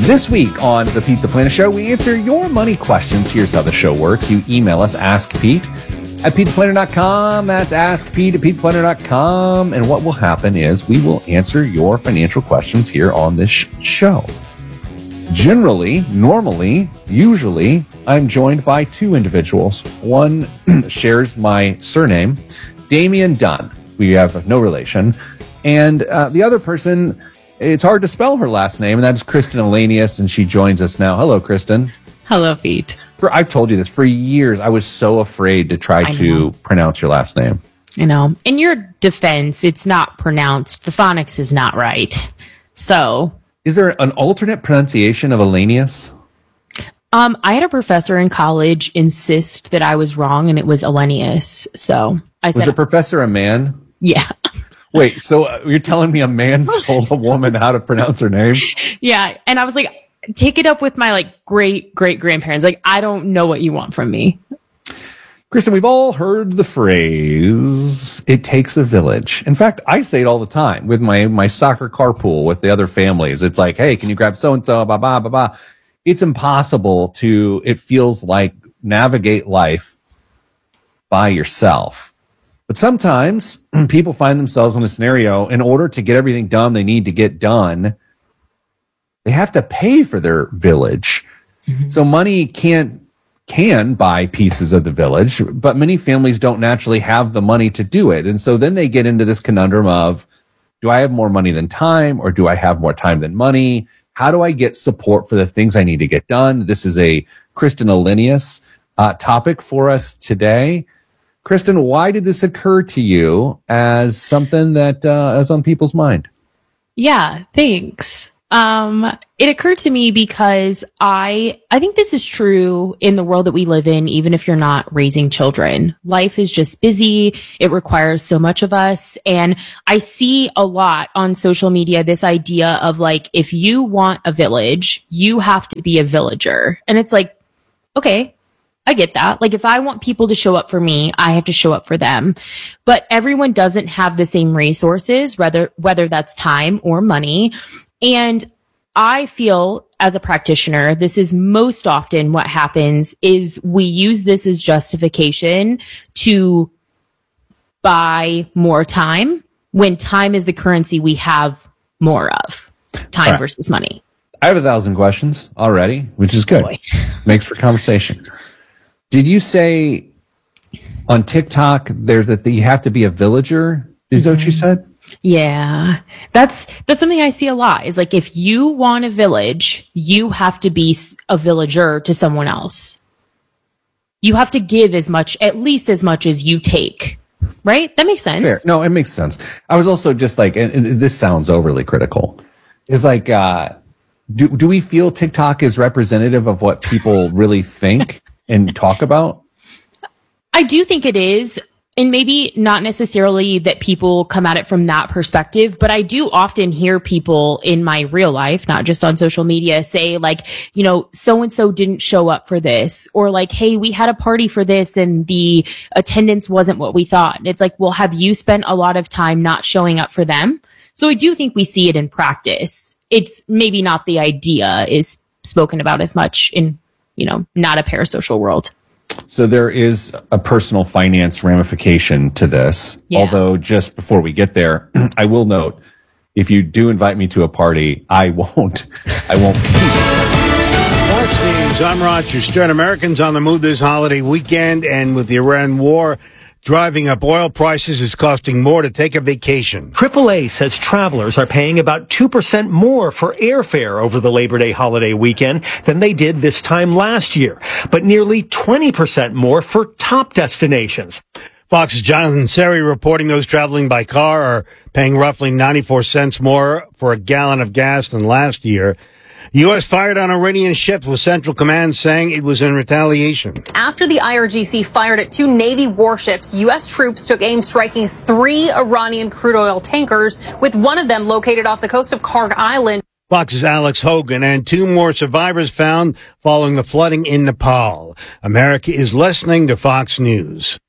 This week on the Pete the Planner Show, we answer your money questions. Here's how the show works. You email us, askpete@petetheplanner.com. That's askpete@petetheplanner.com. And what will happen is we will answer your financial questions here on this show. Generally, normally, usually, I'm joined by two individuals. One shares my surname, Damian Dunn. We have no relation. And the other person, it's hard to spell her last name, and that is Kristen Elanius, and she joins us now. Hello, Kristen. Hello, Pete. I've told you this for years. I was so afraid to try to pronounce your last name. I know. In your defense, it's not pronounced. The phonics is not right. So, is there an alternate pronunciation of Elanius? I had a professor in college insist that I was wrong, and it was Elenius. So I said, was the professor a man? Yeah. Wait, so you're telling me a man told a woman how to pronounce her name? Yeah, and I was like, take it up with my great grandparents. I don't know what you want from me. Kristen, we've all heard the phrase, it takes a village. In fact, I say it all the time with my soccer carpool with the other families. It's like, hey, can you grab so-and-so, ba-ba. It's impossible it feels like, navigate life by yourself. But sometimes people find themselves in a scenario, in order to get everything done they need to get done, they have to pay for their village. Mm-hmm. So money can buy pieces of the village, but many families don't naturally have the money to do it. And so then they get into this conundrum of, do I have more money than time, or do I have more time than money? How do I get support for the things I need to get done? This is a Kristen Elanius topic for us today. Kristen, why did this occur to you as something that is on people's mind? Yeah, thanks. It occurred to me because I think this is true in the world that we live in, even if you're not raising children. Life is just busy. It requires so much of us. And I see a lot on social media, this idea of if you want a village, you have to be a villager. And it's like, okay, I get that. If I want people to show up for me, I have to show up for them. But everyone doesn't have the same resources, whether that's time or money. And I feel as a practitioner, this is most often what happens is we use this as justification to buy more time when time is the currency we have more of. Time versus money. I have 1,000 questions already, which is good. Boy. Makes for conversation. Did you say on TikTok that you have to be a villager? Is that what you said? Yeah. That's something I see a lot is if you want a village, you have to be a villager to someone else. You have to give at least as much as you take. Right? That makes sense. Fair. No, it makes sense. I was also just and this sounds overly critical. It's do we feel TikTok is representative of what people really think and talk about? I do think it is. And maybe not necessarily that people come at it from that perspective, but I do often hear people in my real life, not just on social media, say so-and-so didn't show up for this, or hey, we had a party for this and the attendance wasn't what we thought. And it's well, have you spent a lot of time not showing up for them? So I do think we see it in practice. It's maybe not the idea is spoken about as much in, not a parasocial world. So there is a personal finance ramification to this. Yeah. Although just before we get there, I will note, if you do invite me to a party, I won't. Fox News, I'm Roger Stern. Americans on the move this holiday weekend, and with the Iran war driving up oil prices, is costing more to take a vacation. AAA says travelers are paying about 2% more for airfare over the Labor Day holiday weekend than they did this time last year, but nearly 20% more for top destinations. Fox's Jonathan Seri reporting those traveling by car are paying roughly 94 cents more for a gallon of gas than last year. U.S. fired on Iranian ships, with Central Command saying it was in retaliation. After the IRGC fired at 2 Navy warships, U.S. troops took aim striking 3 Iranian crude oil tankers, with one of them located off the coast of Karg Island. Fox's Alex Hogan, and 2 more survivors found following the flooding in Nepal. America is listening to Fox News.